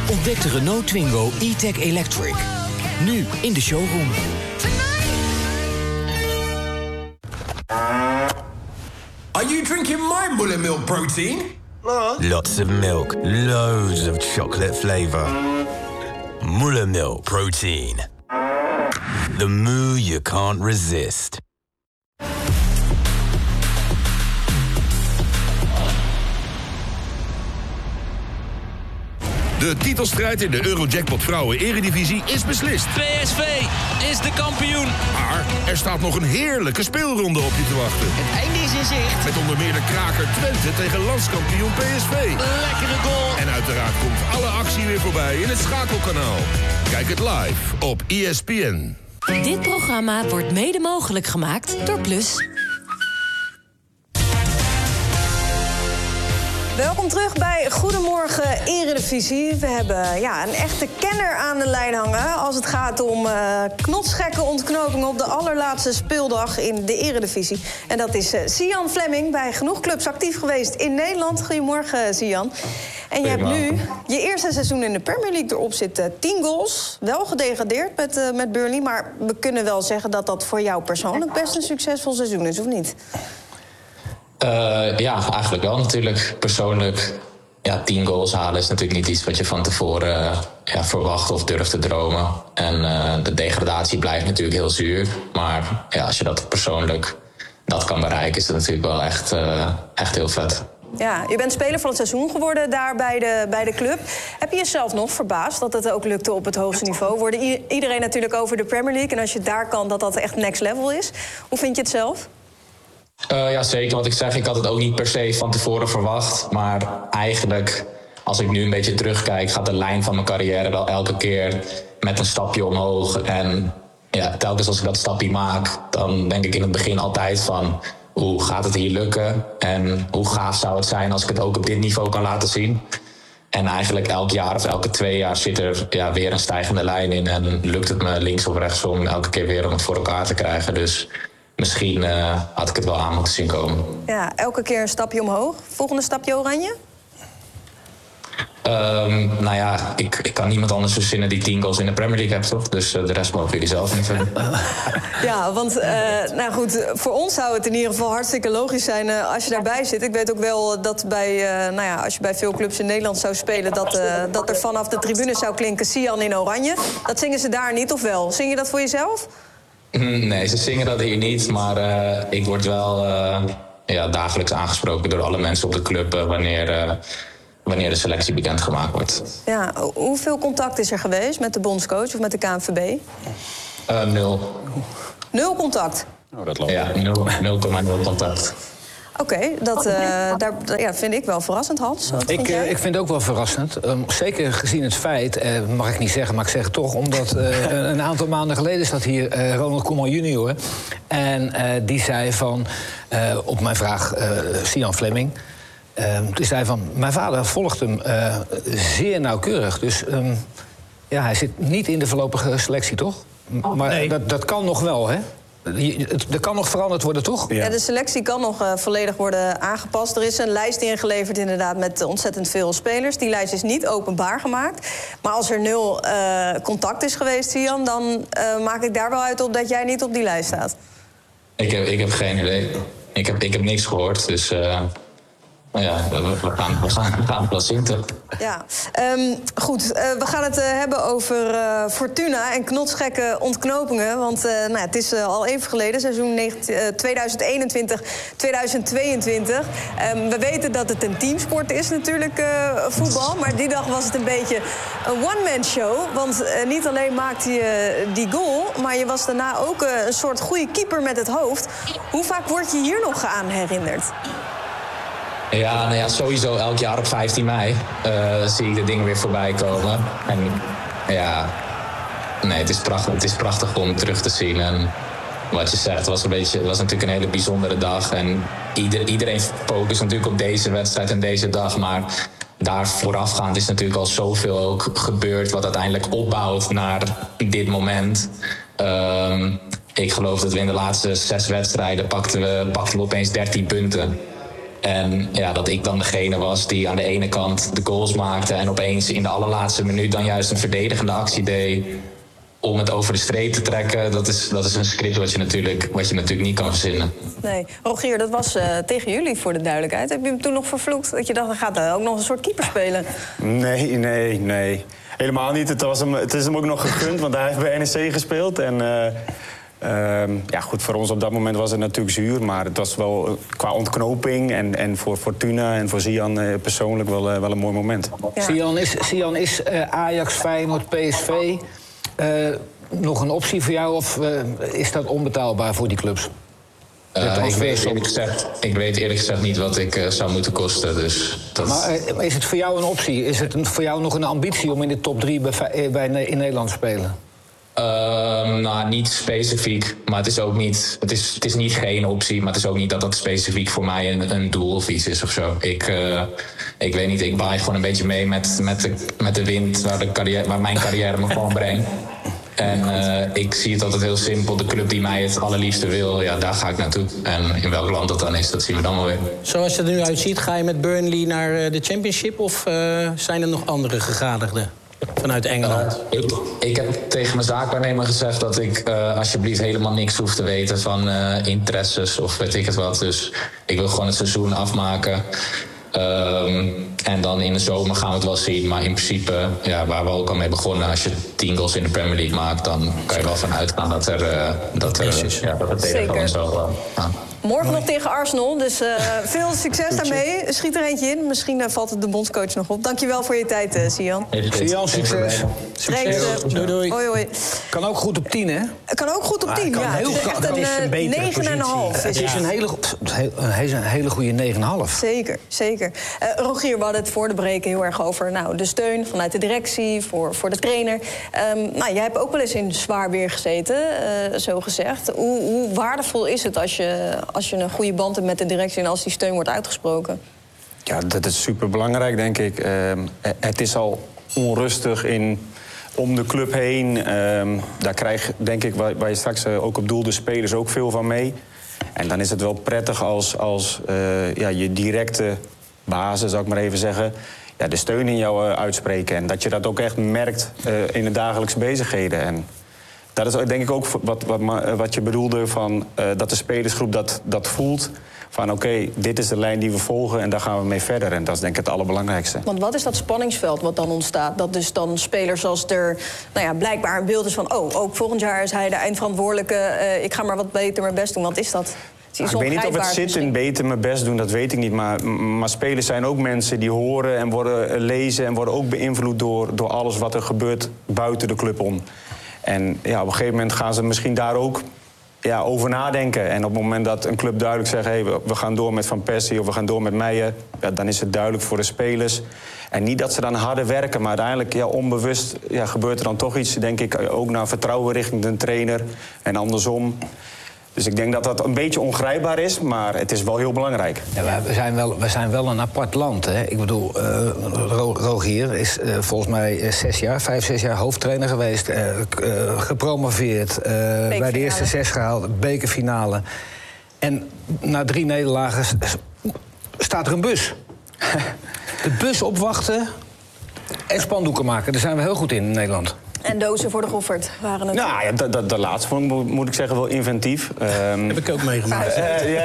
Ontdek de Renault Twingo E-Tech Electric. Nu in de showroom. Are you drinking my Muller Milk protein? Lots of milk, loads of chocolate flavor. Muller Milk protein. The moo you can't resist. De titelstrijd in de Eurojackpot Vrouwen Eredivisie is beslist. PSV is de kampioen. Maar er staat nog een heerlijke speelronde op je te wachten. Het einde is in zicht. Met onder meer de kraker Twente tegen landskampioen PSV. Lekkere goal. En uiteraard komt alle actie weer voorbij in het schakelkanaal. Kijk het live op ESPN. Dit programma wordt mede mogelijk gemaakt door Plus. Welkom terug bij Goedemorgen Eredivisie. We hebben een echte kenner aan de lijn hangen als het gaat om knotsgekke ontknopingen op de allerlaatste speeldag in de Eredivisie. En dat is Sian Flemming, bij genoeg clubs actief geweest in Nederland. Goedemorgen, Sian. En je hebt nu je eerste seizoen in de Premier League erop zitten. 10 goals, wel gedegradeerd met Burnley, maar we kunnen wel zeggen dat dat voor jou persoonlijk best een succesvol seizoen is, of niet? Ja, eigenlijk wel natuurlijk. Persoonlijk, 10 goals halen is natuurlijk niet iets wat je van tevoren verwacht of durft te dromen. En de degradatie blijft natuurlijk heel zuur. Maar als je dat persoonlijk kan bereiken, is dat natuurlijk wel echt heel vet. Ja, je bent speler van het seizoen geworden daar bij de club. Heb je jezelf nog verbaasd dat het ook lukte op het hoogste niveau? Wordt iedereen natuurlijk over de Premier League. En als je daar kan, dat echt next level is. Hoe vind je het zelf? Ja, zeker. Wat ik zeg, ik had het ook niet per se van tevoren verwacht. Maar eigenlijk, als ik nu een beetje terugkijk, gaat de lijn van mijn carrière wel elke keer met een stapje omhoog. En telkens als ik dat stapje maak, dan denk ik in het begin altijd van, hoe gaat het hier lukken? En hoe gaaf zou het zijn als ik het ook op dit niveau kan laten zien? En eigenlijk elk jaar of elke 2 jaar zit er weer een stijgende lijn in. En lukt het me links of rechtsom elke keer weer om het voor elkaar te krijgen. Dus misschien had ik het wel aan moeten zien komen. Ja, elke keer een stapje omhoog. Volgende stapje Oranje? Ik kan niemand anders verzinnen die 10 goals in de Premier League heeft, toch? Dus de rest mogen jullie zelf niet vinden. Ja, want voor ons zou het in ieder geval hartstikke logisch zijn als je daarbij zit. Ik weet ook wel dat als je bij veel clubs in Nederland zou spelen, dat er vanaf de tribune zou klinken Sian in Oranje. Dat zingen ze daar niet, of wel? Zing je dat voor jezelf? Nee, ze zingen dat hier niet, maar ik word wel dagelijks aangesproken door alle mensen op de club wanneer de selectie bekendgemaakt wordt. Ja, hoeveel contact is er geweest met de bondscoach of met de KNVB? 0. 0 contact? Oh, dat loopt. Ja, 0,0 contact. Oké, dat vind ik wel verrassend, Hans. Ik vind het ook wel verrassend. Zeker gezien het feit, mag ik niet zeggen, maar ik zeg het toch, omdat een aantal maanden geleden zat hier Ronald Koeman junior. En die zei van, op mijn vraag, Sian Flemming, die zei van, mijn vader volgt hem zeer nauwkeurig. Dus hij zit niet in de voorlopige selectie, toch? Maar nee. Dat kan nog wel, hè? Er kan nog veranderd worden, toch? Ja, de selectie kan nog volledig worden aangepast. Er is een lijst ingeleverd inderdaad met ontzettend veel spelers. Die lijst is niet openbaar gemaakt. Maar als er 0 contact is geweest, Sian, dan maak ik daar wel uit op dat jij niet op die lijst staat. Ik heb geen idee. Ik heb niks gehoord, dus we gaan het wel zien, toch? Ja, goed. We gaan het hebben over Fortuna en knotsgekke ontknopingen. Want het is al even geleden, seizoen 2021, 2022. We weten dat het een teamsport is natuurlijk, voetbal. Maar die dag was het een beetje een one-man show. Want niet alleen maakte je die goal, maar je was daarna ook een soort goede keeper met het hoofd. Hoe vaak word je hier nog aan herinnerd? Ja, sowieso elk jaar op 15 mei zie ik de dingen weer voorbij komen. En het is prachtig om terug te zien. En wat je zegt, was natuurlijk een hele bijzondere dag. En iedereen focust natuurlijk op deze wedstrijd en deze dag. Maar daar voorafgaand is natuurlijk al zoveel ook gebeurd wat uiteindelijk opbouwt naar dit moment. Ik geloof dat we in de laatste 6 wedstrijden pakten we opeens 13 punten. En ja, dat ik dan degene was die aan de ene kant de goals maakte en opeens in de allerlaatste minuut dan juist een verdedigende actie deed om het over de streep te trekken. Dat is een script wat je natuurlijk niet kan verzinnen. Nee, Rogier, dat was tegen jullie voor de duidelijkheid. Heb je hem toen nog vervloekt? Dat je dacht, dan gaat hij ook nog een soort keeper spelen? Nee. Helemaal niet. Het is hem ook nog gegund, want hij heeft bij NEC gespeeld. En goed, voor ons op dat moment was het natuurlijk zuur. Maar het was wel qua ontknoping en voor Fortuna en voor Sian persoonlijk wel een mooi moment. Ja. Sian is Ajax, Feyenoord, PSV nog een optie voor jou? Of is dat onbetaalbaar voor die clubs? Ik weet eerlijk gezegd niet wat ik zou moeten kosten. Dus dat... Maar is het voor jou een optie? Is het voor jou nog een ambitie om in de top 3 in Nederland te spelen? Niet specifiek, maar het is ook niet. Het is niet geen optie, maar het is ook niet dat specifiek voor mij een doel of iets is of zo. Ik weet niet, ik waai gewoon een beetje mee met de wind waar mijn carrière me gewoon brengt. En ik zie het altijd heel simpel. De club die mij het allerliefste wil, ja, daar ga ik naartoe. En in welk land dat dan is, dat zien we dan wel weer. Zoals het er nu uitziet, ga je met Burnley naar de Championship? Of zijn er nog andere gegadigden vanuit Engeland? Ik heb tegen mijn zaakwaarnemer gezegd dat ik alsjeblieft helemaal niks hoef te weten van interesses of weet ik het wat. Dus ik wil gewoon het seizoen afmaken. En dan in de zomer gaan we het wel zien. Maar in principe, ja, waar we ook al mee begonnen, als je 10 goals in de Premier League maakt, dan kan je wel van uitgaan dat het tegen gewoon zo. Morgen nog tegen Arsenal, dus veel succes daarmee. Schiet er eentje in, misschien valt het de bondscoach nog op. Dankjewel voor je tijd, Sian. Sian, succes. Doei. Hoi. Kan ook goed op 10, hè? Kan ook goed op 10, ja. Het is echt een 9,5. Het is een hele goede 9,5. Zeker. Rogier, we hadden het voor de break heel erg over de steun vanuit de directie, voor de trainer. Jij hebt ook wel eens in zwaar weer gezeten, zo gezegd. Hoe waardevol is het als je een goede band hebt met de directie en als die steun wordt uitgesproken? Ja, dat is superbelangrijk, denk ik. Het is al onrustig om de club heen. Daar krijg denk ik, waar je straks ook op doel, de spelers ook veel van mee. En dan is het wel prettig als je directe basis, zou ik maar even zeggen, de steun in jou uitspreken. En dat je dat ook echt merkt in de dagelijkse bezigheden. En dat is denk ik ook wat je bedoelde, van dat de spelersgroep dat voelt. Van oké, dit is de lijn die we volgen en daar gaan we mee verder. En dat is denk ik het allerbelangrijkste. Want wat is dat spanningsveld wat dan ontstaat? Dat dus dan spelers als er blijkbaar een beeld is van, ook volgend jaar is hij de eindverantwoordelijke, ik ga maar wat beter mijn best doen. Wat is dat? Ik weet niet of het zit in beter mijn best doen, dat weet ik niet. Maar spelers zijn ook mensen die horen en worden lezen en worden ook beïnvloed door alles wat er gebeurt buiten de club om. En ja, op een gegeven moment gaan ze misschien daar ook over nadenken. En op het moment dat een club duidelijk zegt, hey, we gaan door met Van Persie of we gaan door met Meijer, dan is het duidelijk voor de spelers. En niet dat ze dan harder werken, maar uiteindelijk onbewust gebeurt er dan toch iets, denk ik, ook naar vertrouwen richting de trainer en andersom. Dus ik denk dat dat een beetje ongrijpbaar is, maar het is wel heel belangrijk. Ja, we zijn wel een apart land, hè. Ik bedoel, Rogier is volgens mij 5, 6 jaar hoofdtrainer geweest. Gepromoveerd, bij de eerste 6 gehaald, bekerfinale. En na 3 nederlagen staat er een bus. De bus opwachten en spandoeken maken. Daar zijn we heel goed in Nederland. En dozen voor de Goffert waren het. Nou ja, dat laatste vond ik, moet ik zeggen, wel inventief. Heb ik ook meegemaakt.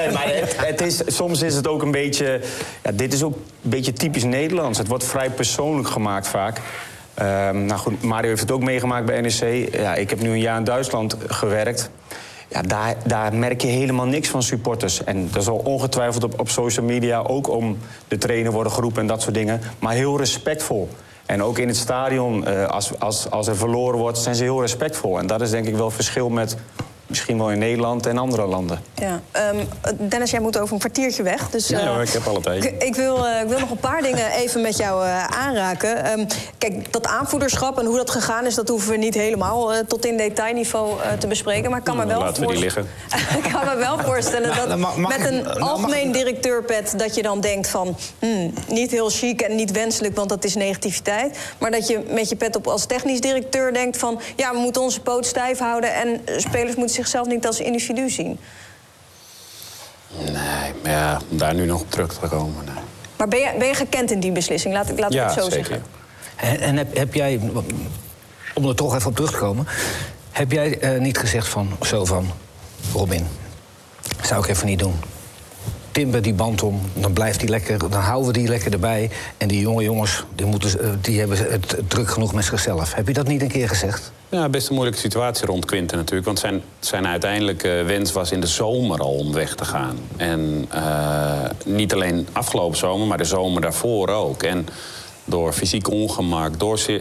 Maar soms is het ook een beetje... Ja, dit is ook een beetje typisch Nederlands. Het wordt vrij persoonlijk gemaakt vaak. Goed, Mario heeft het ook meegemaakt bij NEC. Ja, ik heb nu een jaar in Duitsland gewerkt. Ja, daar merk je helemaal niks van supporters. En dat zal ongetwijfeld op social media ook om de trainer worden geroepen en dat soort dingen. Maar heel respectvol. En ook in het stadion, als er verloren wordt, zijn ze heel respectvol. En dat is denk ik wel het verschil met misschien wel in Nederland en andere landen. Ja. Dennis, jij moet over een kwartiertje weg. Dus, ik heb alle tijd. Ik wil nog een paar dingen even met jou aanraken. Kijk, dat aanvoederschap en hoe dat gegaan is, dat hoeven we niet helemaal tot in detailniveau te bespreken. Maar ik kan me wel laten we die liggen. Ik kan me wel voorstellen dat met een algemeen directeurpet dat je dan denkt van niet heel chic en niet wenselijk, want dat is negativiteit. Maar dat je met je pet op als technisch directeur denkt van ja, we moeten onze poot stijf houden en spelers moeten zichzelf niet als individu zien. Nee, maar ja, om daar nu nog op terug te komen. Nee. Maar ben je gekend in die beslissing? Laat ik het zo zeker. zeggen. En heb jij, om er toch even op terug te komen... heb jij niet gezegd van Robin, zou ik even niet doen. Timber die band om, dan blijft die lekker, dan houden we die lekker erbij. En die jonge jongens, die hebben het druk genoeg met zichzelf. Heb je dat niet een keer gezegd? Ja, best een moeilijke situatie rond Quinten natuurlijk. Want zijn uiteindelijke wens was in de zomer al om weg te gaan. En niet alleen afgelopen zomer, maar de zomer daarvoor ook. En door fysiek ongemak,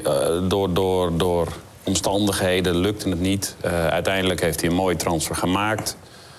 door omstandigheden lukte het niet. Uiteindelijk heeft hij een mooie transfer gemaakt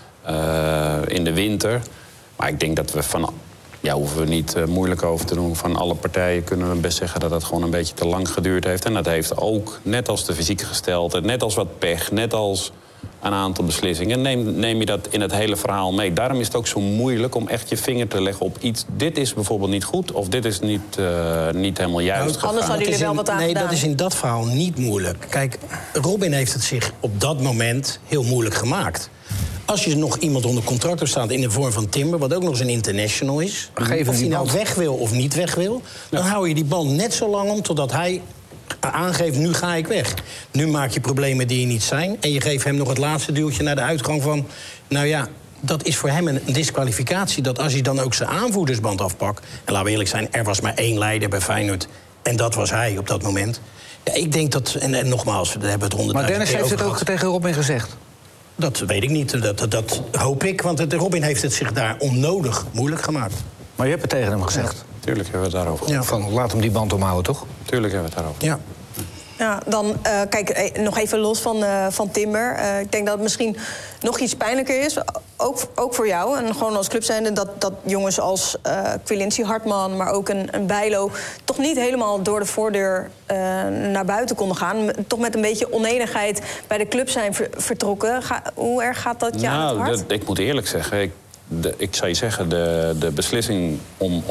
in de winter. Maar ik denk dat we hoeven we niet moeilijk over te doen. Van alle partijen kunnen we best zeggen dat het gewoon een beetje te lang geduurd heeft. En dat heeft ook, net als de fysieke gesteldheid, net als wat pech, net als een aantal beslissingen, neem je dat in het hele verhaal mee. Daarom is het ook zo moeilijk om echt je vinger te leggen op iets. Dit is bijvoorbeeld niet goed of dit is niet helemaal juist gegaan. Anders hadden jullie wel wat aan gedaan. Nee, dat is in dat verhaal niet moeilijk. Kijk, Robin heeft het zich op dat moment heel moeilijk gemaakt. Als je nog iemand onder contract hebt staan in de vorm van Timber, wat ook nog eens een international is, of hij nou weg wil of niet weg wil, dan hou je die band net zo lang om totdat hij aangeeft, nu ga ik weg. Nu maak je problemen die er niet zijn en je geeft hem nog het laatste duwtje naar de uitgang van, nou ja, dat is voor hem een disqualificatie, dat als hij dan ook zijn aanvoerdersband afpakt, en laten we eerlijk zijn, er was maar 1 leider bij Feyenoord en dat was hij op dat moment. Ja, ik denk dat, en nogmaals, we hebben het 100.000 keer over gehad. Maar Dennis heeft het ook tegen Robin gezegd. Dat weet ik niet, dat hoop ik, want Robin heeft het zich daar onnodig moeilijk gemaakt. Maar je hebt het tegen hem gezegd? Tuurlijk hebben we het daarover gehad. Ja, van laat hem die band omhouden, toch? Tuurlijk hebben we het daarover. Ja. Ja, dan kijk, nog even los van Timber. Ik denk dat het misschien nog iets pijnlijker is, ook voor jou. En gewoon als club zijnde dat jongens als Quilincy Hartman, maar ook een Bijlo, toch niet helemaal door de voordeur naar buiten konden gaan. Toch met een beetje onenigheid bij de club zijn vertrokken. Hoe erg gaat dat aan het hart? Ik moet eerlijk zeggen, ik zou je zeggen, de beslissing om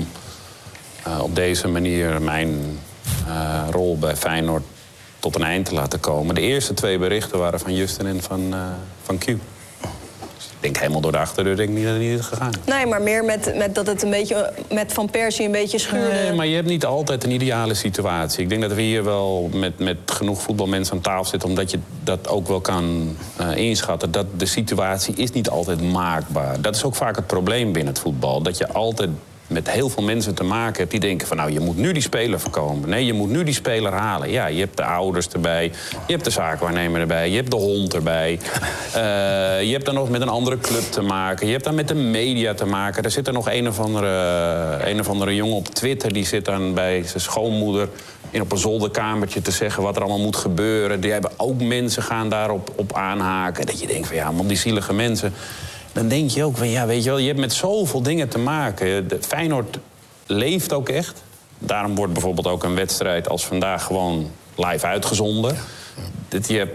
op deze manier mijn rol bij Feyenoord tot een eind te laten komen. De eerste 2 berichten waren van Justin en van Q. Dus ik denk helemaal door de achterdeur denk ik niet dat het niet is gegaan. Nee, maar meer met dat het een beetje met Van Persie een beetje schuurde. Nee, maar je hebt niet altijd een ideale situatie. Ik denk dat we hier wel met genoeg voetbalmensen aan tafel zitten, omdat je dat ook wel kan inschatten. Dat de situatie is niet altijd maakbaar. Dat is ook vaak het probleem binnen het voetbal. Dat je altijd met heel veel mensen te maken hebt die denken van, nou, je moet nu die speler voorkomen. Nee, je moet nu die speler halen. Ja, je hebt de ouders erbij, je hebt de zaakwaarnemer erbij, je hebt de hond erbij. Je hebt dan nog met een andere club te maken. Je hebt dan met de media te maken. Er zit er nog een of andere jongen op Twitter, die zit dan bij zijn schoonmoeder op een zolderkamertje te zeggen wat er allemaal moet gebeuren. Die hebben ook mensen gaan daarop aanhaken. Dat je denkt van, ja man, die zielige mensen. Dan denk je ook van, ja, weet je wel, je hebt met zoveel dingen te maken. Feyenoord leeft ook echt. Daarom wordt bijvoorbeeld ook een wedstrijd als vandaag gewoon live uitgezonden. Je hebt